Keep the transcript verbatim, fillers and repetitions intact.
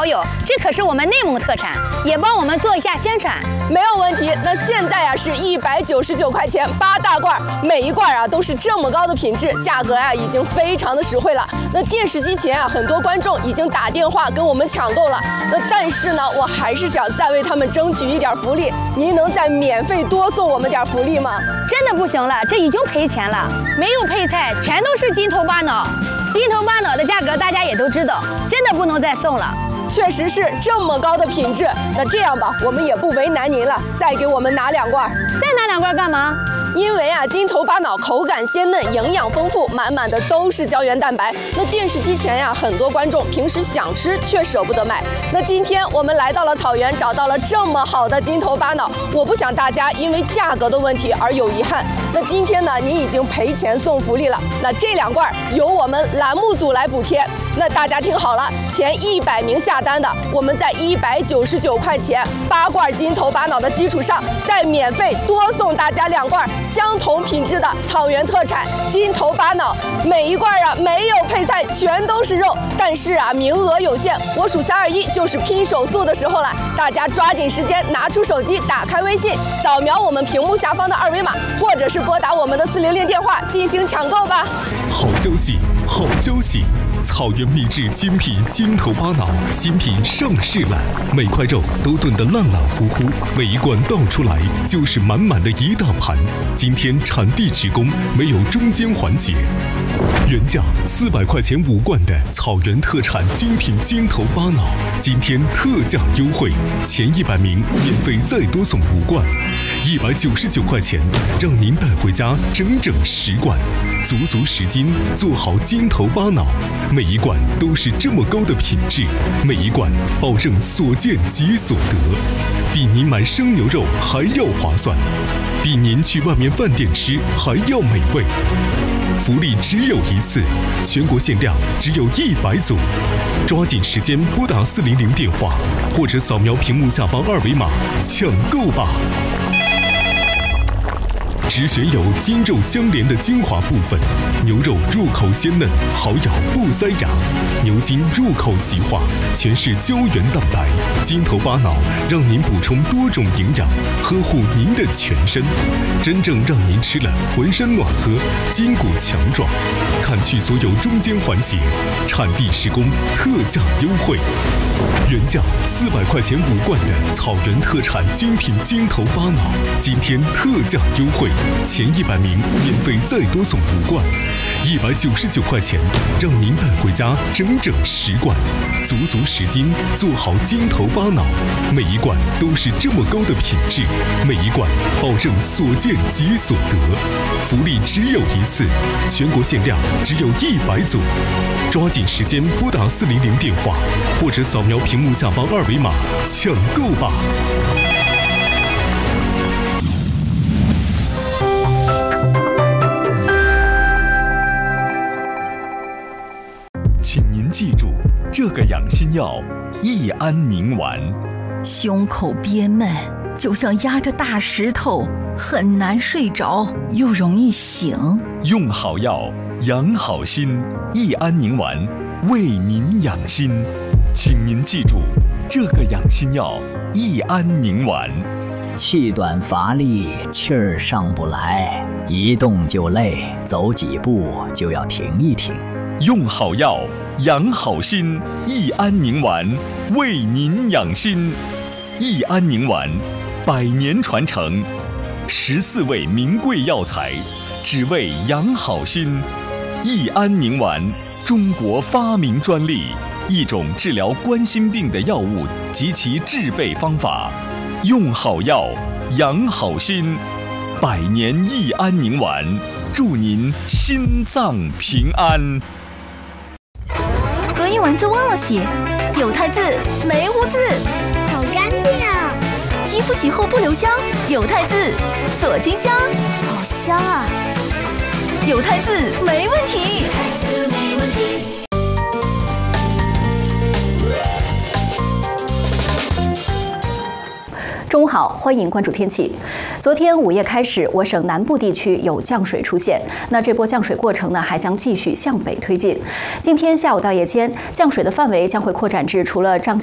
好友，这可是我们内蒙特产，也帮我们做一下宣传。 没有问题。那现在啊是一百九十九块钱八大罐，每一罐啊都是这么高的品质，价格啊已经非常的实惠了。那电视机前啊，很多观众已经打电话跟我们抢购了。那但是呢，我还是想再为他们争取一点福利，您能再免费多送我们点福利吗？ 真的不行了，这已经赔钱了，没有配菜，全都是金头巴脑。金头巴脑的价格大家也都知道，真的不能再送了。 确实是这么高的品质。那这样吧，我们也不为难您了，再给我们拿两罐。 再拿两罐干嘛？ 因为啊，金头巴脑口感鲜嫩，营养丰富，满满的都是胶原蛋白。那电视机前呀，很多观众平时想吃却舍不得买。那今天我们来到了草原，找到了这么好的金头巴脑，我不想大家因为价格的问题而有遗憾。那今天呢，您已经赔钱送福利了。那这两罐由我们栏目组来补贴。那大家听好了，前一百名下单的，我们在一百九十九块钱八罐金头巴脑的基础上，再免费多送大家两罐相同品质的草原特产金头巴脑。每一罐啊没有配菜，全都是肉，但是啊名额有限，我数三二一就是拼手速的时候了，大家抓紧时间，拿出手机，打开微信，扫描我们屏幕下方的二维码，或者是拨打我们的四零零电话进行抢购吧。 好消息，好消息！草原秘制精品金头巴脑新品上市了，每块肉都炖得烂烂乎乎，每一罐倒出来就是满满的一大盘。今天产地直供，没有中间环节。原价四百块钱五罐的草原特产精品金头巴脑，今天特价优惠，前一百名免费再多送五罐，一百九十九块钱，让您带回家整整十罐，足足十斤，做好金头巴脑。每一罐都是这么高的品质，每一罐保证所见即所得，比您买生牛肉还要划算，比您去外面饭店吃还要美味。福利只有一次，全国限量只有一百组，抓紧时间拨打四零零电话，或者扫描屏幕下方二维码抢购吧。只选有筋肉相连的精华部分，牛肉入口鲜嫩，好咬不塞牙；牛筋入口即化，全是胶原蛋白。金头巴脑让您补充多种营养，呵护您的全身，真正让您吃了浑身暖和，筋骨强壮。砍去所有中间环节，产地施工，特价优惠。原价四百块钱五罐的草原特产精品金头巴脑，今天特价优惠，前一百名免费再多送五罐，一百九十九块钱，让您带回家整整十罐，足足十斤，做好金头巴脑。每一罐都是这么高的品质，每一罐保证所见即所得。福利只有一次，全国限量只有一百组，抓紧时间拨打四零零电话，或者扫描屏幕下方二维码抢购吧。 请您记住，这个养心药益安宁丸。 胸口憋闷，就像压着大石头，很难睡着，又容易醒。 用好药，养好心，益安宁丸为您养心。请您记住，这个养心药益安宁丸。 气短乏力，气儿上不来，一动就累，走几步就要停一停。 用好药，养好心，益安宁丸为您养心。益安宁丸，百年传承，十四味名贵药材，只为养好心。益安宁丸，中国发明专利，一种治疗冠心病的药物及其制备方法。用好药，养好心，百年益安宁丸，祝您心脏平安。 隔夜丸子忘了洗，有汰渍没污渍， 好干净啊！ 衣服洗后不留香，有汰渍锁金香， 好香啊！ 有汰渍没问题。 中午好，欢迎关注天气。昨天午夜开始，我省南部地区有降水出现，那这波降水过程呢，还将继续向北推进。今天下午到夜间，降水的范围将会扩展至除了张家